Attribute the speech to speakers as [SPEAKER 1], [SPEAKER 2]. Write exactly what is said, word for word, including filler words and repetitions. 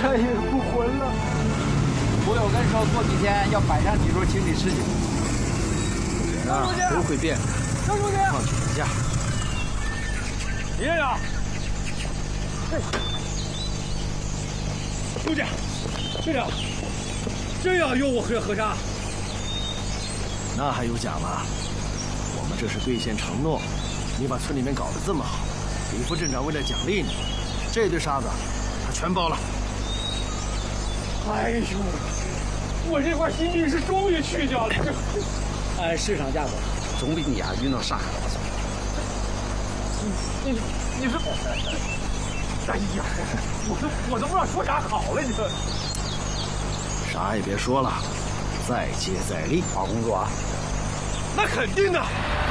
[SPEAKER 1] 再也不混了。
[SPEAKER 2] 我有跟说，过几天要摆上几桌清理事情。
[SPEAKER 3] 人啊，都会变的。
[SPEAKER 1] 张书记，
[SPEAKER 3] 放几天假。
[SPEAKER 1] 爷爷，这书记，队长，真要由我和河沙？
[SPEAKER 3] 那还有假吗？我们这是兑现承诺。你把村里面搞得这么好，李副镇长为了奖励你，这堆沙子他全包了。
[SPEAKER 1] 哎呦，我这块心病是终于去掉了。
[SPEAKER 2] 按市场价格，总比你啊运到上海划算。
[SPEAKER 1] 你你你是？哎呀，我都我都不知道说啥好了，你说。
[SPEAKER 3] 啥也别说了，再接再厉。
[SPEAKER 2] 好工作啊！
[SPEAKER 1] 那肯定的。